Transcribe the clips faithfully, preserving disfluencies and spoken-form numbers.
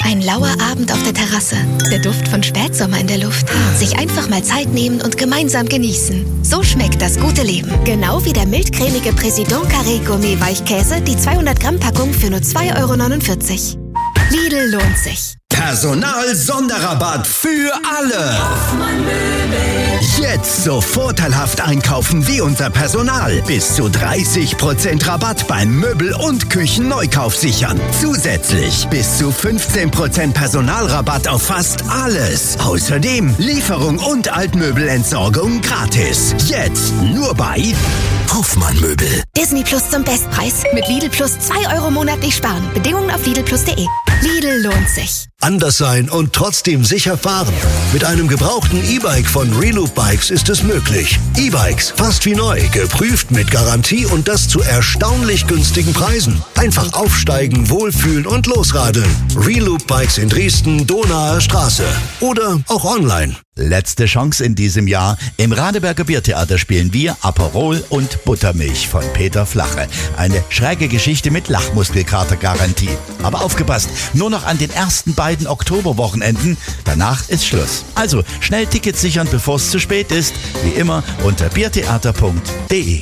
Ein lauer Abend auf der Terrasse. Der Duft von Spätsommer in der Luft. Sich einfach mal Zeit nehmen und gemeinsam genießen. So schmeckt das gute Leben. Genau wie der mildcremige Président Carré Gourmet Weichkäse, die zweihundert Gramm Packung für nur zwei Euro neunundvierzig. Lidl lohnt sich. Personal-Sonderrabatt für alle. Jetzt so vorteilhaft einkaufen wie unser Personal. Bis zu dreißig Prozent Rabatt beim Möbel- und Küchenneukauf sichern. Zusätzlich bis zu fünfzehn Prozent Personalrabatt auf fast alles. Außerdem Lieferung und Altmöbelentsorgung gratis. Jetzt nur bei Hoffmann Möbel. Disney Plus zum Bestpreis. Mit Lidl Plus zwei Euro monatlich sparen. Bedingungen auf lidl plus punkt de. Lidl lohnt sich. Anders sein und trotzdem sicher fahren. Mit einem gebrauchten E-Bike von Reloop Bikes ist es möglich. E-Bikes, fast wie neu, geprüft mit Garantie und das zu erstaunlich günstigen Preisen. Einfach aufsteigen, wohlfühlen und losradeln. Reloop Bikes in Dresden, Donaer Straße. Oder auch online. Letzte Chance in diesem Jahr. Im Radeberger Biertheater spielen wir Aperol und Buttermilch von Peter Flache. Eine schräge Geschichte mit Lachmuskelkater-Garantie. Aber aufgepasst, nur noch an den ersten beiden Oktoberwochenenden. Danach ist Schluss. Also schnell Tickets sichern, bevor es zu spät ist. Wie immer unter biertheater punkt de.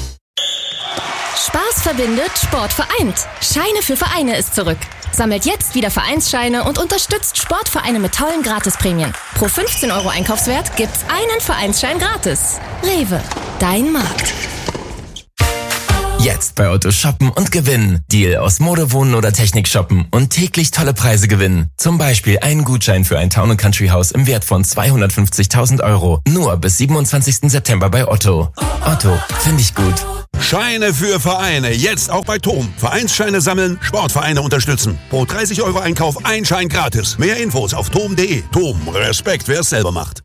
Spaß verbindet, Sport vereint. Scheine für Vereine ist zurück. Sammelt jetzt wieder Vereinsscheine und unterstützt Sportvereine mit tollen Gratisprämien. Pro fünfzehn Euro Einkaufswert gibt's einen Vereinsschein gratis. Rewe, dein Markt. Jetzt bei Otto shoppen und gewinnen. Deal aus Mode, Wohnen oder Technik shoppen und täglich tolle Preise gewinnen. Zum Beispiel einen Gutschein für ein Town and Country Haus im Wert von zweihundertfünfzigtausend Euro. Nur bis siebenundzwanzigsten September bei Otto. Otto, finde ich gut. Scheine für Vereine, jetzt auch bei T O M. Vereinsscheine sammeln, Sportvereine unterstützen. Pro dreißig Euro Einkauf ein Schein gratis. Mehr Infos auf tom punkt de. T O M, Respekt, wer es selber macht.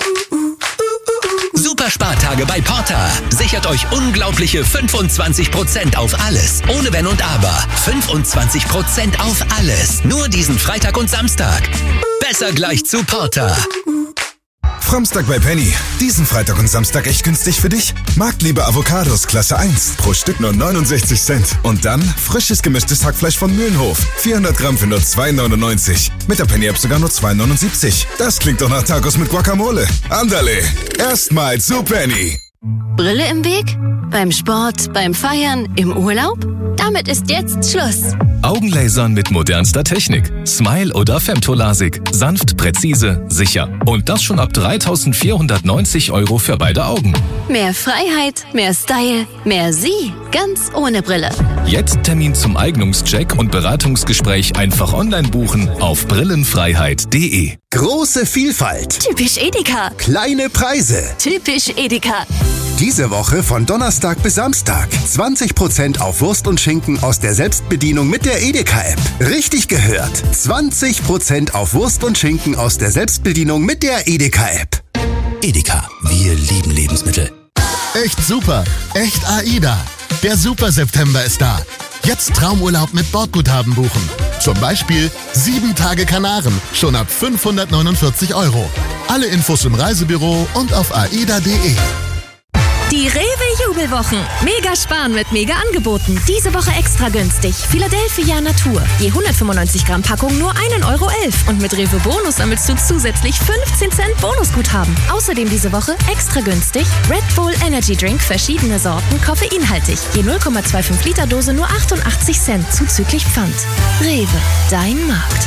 Super Spartage bei Porter. Sichert euch unglaubliche fünfundzwanzig Prozent auf alles. Ohne Wenn und Aber. fünfundzwanzig Prozent auf alles. Nur diesen Freitag und Samstag. Besser gleich zu Porter. Fromstag bei Penny. Diesen Freitag und Samstag echt günstig für dich. Marktliebe Avocados Klasse eins. Pro Stück nur neunundsechzig Cent. Und dann frisches gemischtes Hackfleisch von Mühlenhof. vierhundert Gramm für nur zwei neunundneunzig. Mit der Penny-App sogar nur zwei neunundsiebzig. Das klingt doch nach Tacos mit Guacamole. Andale. Erstmal zu Penny. Brille im Weg? Beim Sport, beim Feiern, im Urlaub? Damit ist jetzt Schluss. Augenlasern mit modernster Technik. Smile oder Femtolasik. Sanft, präzise, sicher. Und das schon ab dreitausendvierhundertneunzig Euro für beide Augen. Mehr Freiheit, mehr Style, mehr Sie. Ganz ohne Brille. Jetzt Termin zum Eignungscheck und Beratungsgespräch einfach online buchen auf brillenfreiheit punkt de. Große Vielfalt. Typisch Edeka. Kleine Preise. Typisch Edeka. Diese Woche von Donnerstag bis Samstag. zwanzig Prozent auf Wurst und Schinken aus der Selbstbedienung mit der Edeka-App. Richtig gehört. zwanzig Prozent auf Wurst und Schinken aus der Selbstbedienung mit der Edeka-App. Edeka, wir lieben Lebensmittel. Echt super. Echt AIDA. Der Super September ist da. Jetzt Traumurlaub mit Bordguthaben buchen. Zum Beispiel sieben Tage Kanaren, schon ab fünfhundertneunundvierzig Euro. Alle Infos im Reisebüro und auf aida punkt de. Die Rewe-Jubelwochen. Mega sparen mit Mega-Angeboten. Diese Woche extra günstig. Philadelphia Natur. Je hundertfünfundneunzig Gramm Packung nur ein Euro elf. Und mit Rewe Bonus sammelst du zusätzlich fünfzehn Cent Bonusguthaben. Außerdem diese Woche extra günstig Red Bull Energy Drink, verschiedene Sorten, koffeinhaltig. Je null Komma fünfundzwanzig Liter Dose nur achtundachtzig Cent zuzüglich Pfand. Rewe, dein Markt.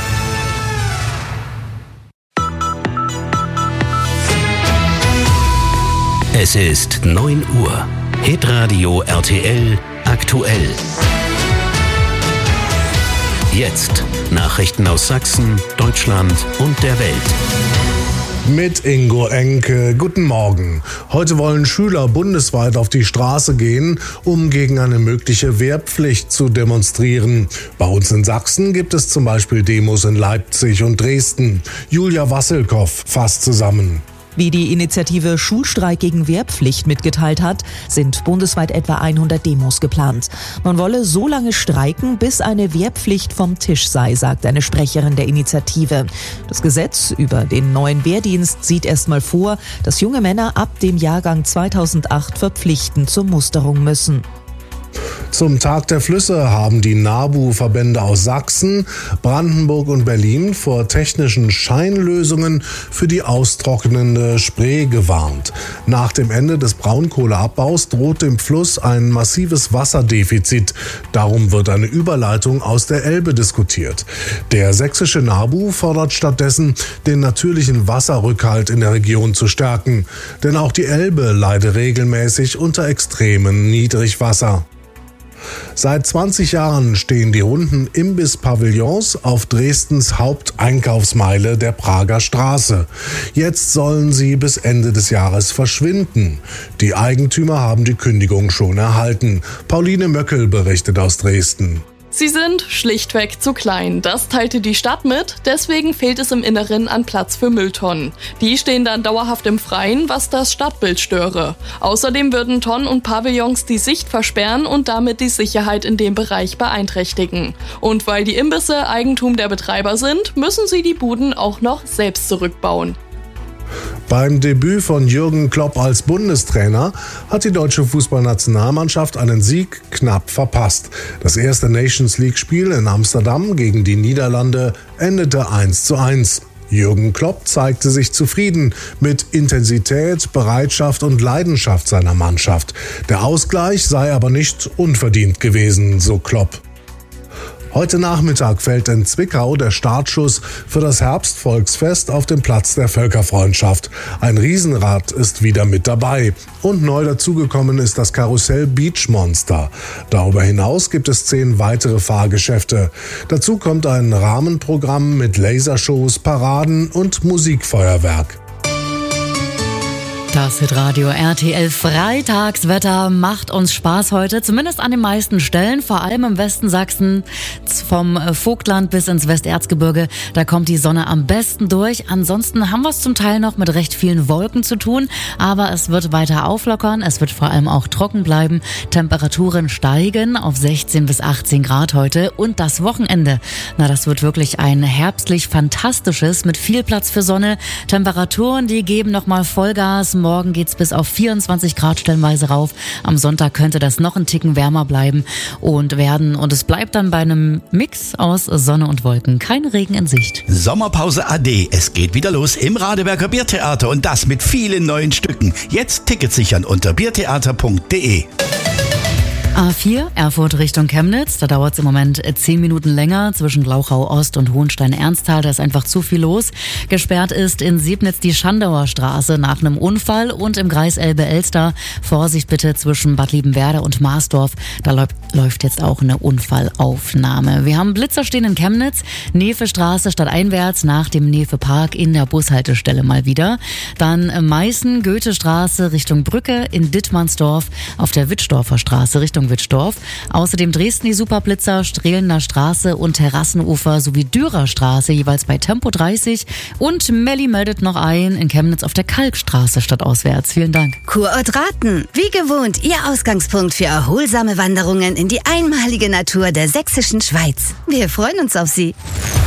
Es ist neun Uhr. Hitradio R T L aktuell. Jetzt Nachrichten aus Sachsen, Deutschland und der Welt. Mit Ingo Enke. Guten Morgen. Heute wollen Schüler bundesweit auf die Straße gehen, um gegen eine mögliche Wehrpflicht zu demonstrieren. Bei uns in Sachsen gibt es zum Beispiel Demos in Leipzig und Dresden. Julia Wasselkow fasst zusammen. Wie die Initiative Schulstreik gegen Wehrpflicht mitgeteilt hat, sind bundesweit etwa hundert Demos geplant. Man wolle so lange streiken, bis eine Wehrpflicht vom Tisch sei, sagt eine Sprecherin der Initiative. Das Gesetz über den neuen Wehrdienst sieht erstmal vor, dass junge Männer ab dem Jahrgang zweitausendacht verpflichtend zur Musterung müssen. Zum Tag der Flüsse haben die NABU-Verbände aus Sachsen, Brandenburg und Berlin vor technischen Scheinlösungen für die austrocknende Spree gewarnt. Nach dem Ende des Braunkohleabbaus droht dem Fluss ein massives Wasserdefizit. Darum wird eine Überleitung aus der Elbe diskutiert. Der sächsische NABU fordert stattdessen, den natürlichen Wasserrückhalt in der Region zu stärken. Denn auch die Elbe leidet regelmäßig unter extremem Niedrigwasser. Seit zwanzig Jahren stehen die runden Imbiss-Pavillons auf Dresdens Haupteinkaufsmeile der Prager Straße. Jetzt sollen sie bis Ende des Jahres verschwinden. Die Eigentümer haben die Kündigung schon erhalten. Pauline Möckel berichtet aus Dresden. Sie sind schlichtweg zu klein. Das teilte die Stadt mit, deswegen fehlt es im Inneren an Platz für Mülltonnen. Die stehen dann dauerhaft im Freien, was das Stadtbild störe. Außerdem würden Tonnen und Pavillons die Sicht versperren und damit die Sicherheit in dem Bereich beeinträchtigen. Und weil die Imbisse Eigentum der Betreiber sind, müssen sie die Buden auch noch selbst zurückbauen. Beim Debüt von Jürgen Klopp als Bundestrainer hat die deutsche Fußballnationalmannschaft einen Sieg knapp verpasst. Das erste Nations-League-Spiel in Amsterdam gegen die Niederlande endete eins zu eins. Jürgen Klopp zeigte sich zufrieden mit Intensität, Bereitschaft und Leidenschaft seiner Mannschaft. Der Ausgleich sei aber nicht unverdient gewesen, so Klopp. Heute Nachmittag fällt in Zwickau der Startschuss für das Herbstvolksfest auf dem Platz der Völkerfreundschaft. Ein Riesenrad ist wieder mit dabei. Und neu dazugekommen ist das Karussell Beach Monster. Darüber hinaus gibt es zehn weitere Fahrgeschäfte. Dazu kommt ein Rahmenprogramm mit Lasershows, Paraden und Musikfeuerwerk. Das Hitradio R T L Freitagswetter macht uns Spaß heute, zumindest an den meisten Stellen, vor allem im Westen Sachsen, vom Vogtland bis ins Westerzgebirge. Da kommt die Sonne am besten durch. Ansonsten haben wir es zum Teil noch mit recht vielen Wolken zu tun, aber es wird weiter auflockern. Es wird vor allem auch trocken bleiben. Temperaturen steigen auf sechzehn bis achtzehn Grad heute und das Wochenende. Na, das wird wirklich ein herbstlich fantastisches mit viel Platz für Sonne. Temperaturen, die geben nochmal Vollgas. Morgen geht's bis auf vierundzwanzig Grad stellenweise rauf. Am Sonntag könnte das noch ein Ticken wärmer bleiben und werden. Und es bleibt dann bei einem Mix aus Sonne und Wolken. Kein Regen in Sicht. Sommerpause A D. Es geht wieder los im Radeberger Biertheater und das mit vielen neuen Stücken. Jetzt Tickets sichern unter biertheater punkt de. A vier, Erfurt Richtung Chemnitz. Da dauert es im Moment zehn Minuten länger zwischen Glauchau Ost und Hohenstein-Ernsthal. Da ist einfach zu viel los. Gesperrt ist in Sebnitz die Schandauer Straße nach einem Unfall und im Kreis Elbe-Elster. Vorsicht bitte zwischen Bad Liebenwerda und Marsdorf. Da läuft, läuft jetzt auch eine Unfallaufnahme. Wir haben Blitzer stehen in Chemnitz. Nefe-Straße stadteinwärts nach dem Nefe-Park in der Bushaltestelle mal wieder. Dann Meißen, Goethestraße Richtung Brücke in Dittmannsdorf auf der Wittdorfer Straße Richtung Wittdorf. Außerdem Dresden die Superblitzer, Strehlener Straße und Terrassenufer sowie Dürer Straße jeweils bei Tempo dreißig. Und Melli meldet noch ein in Chemnitz auf der Kalkstraße stadtauswärts. Vielen Dank. Kurort Raten. Wie gewohnt, Ihr Ausgangspunkt für erholsame Wanderungen in die einmalige Natur der sächsischen Schweiz. Wir freuen uns auf Sie.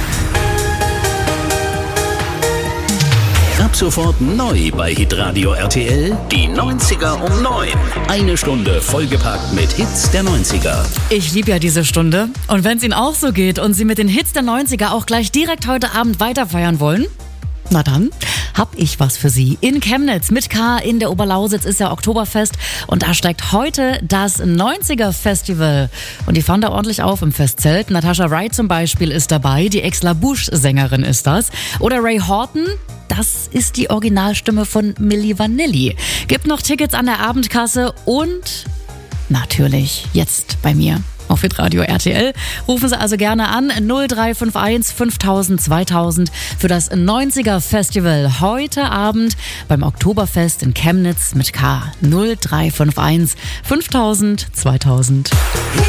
Ab sofort neu bei Hitradio R T L, die neunziger um neun. Eine Stunde vollgepackt mit Hits der neunziger. Ich liebe ja diese Stunde. Und wenn es Ihnen auch so geht und Sie mit den Hits der neunziger auch gleich direkt heute Abend weiterfeiern wollen, na dann hab ich was für Sie. In Chemnitz mit K in der Oberlausitz ist ja Oktoberfest und da steigt heute das neunziger Festival. Und die fahren da ordentlich auf im Festzelt. Natasha Wright zum Beispiel ist dabei, die Ex-LaBouche-Sängerin ist das. Oder Ray Horton, das ist die Originalstimme von Milli Vanilli. Gibt noch Tickets an der Abendkasse und natürlich jetzt bei mir auf Hitradio R T L. Rufen Sie also gerne an null drei fünf eins fünftausend zweitausend für das neunziger Festival heute Abend beim Oktoberfest in Chemnitz mit K null drei fünf eins fünftausend zweitausend.